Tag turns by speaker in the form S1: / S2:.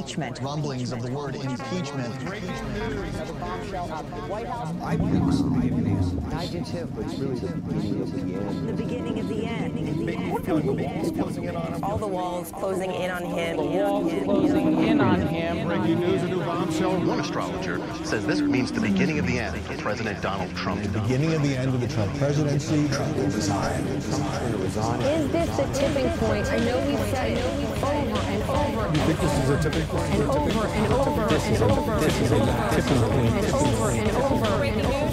S1: impeachment.
S2: Rumblings of the word impeachment.
S3: I
S1: do too.
S3: But it's really the beginning of the end.
S1: The beginning of the end.
S4: All the walls closing in on him.
S5: The walls closing in on him.
S6: Breaking news, a new bombshell.
S7: One astrologer says this means the beginning of the end for President Donald Trump.
S8: The beginning of the end of the Trump presidency.
S3: Trump will resign. Trump's going to resign.
S9: Is this the tipping point? I know we've said it over and over.
S6: You think this is a tipping point?
S9: And over and over and over and over and over and over and over.